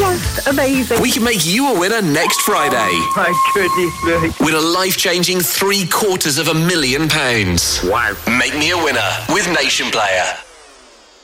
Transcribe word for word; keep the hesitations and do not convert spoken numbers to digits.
just amazing. We can make you a winner next Friday. My goodness me. Win a life-changing three quarters of a million pounds. Wow. Make me a winner with Nation Player.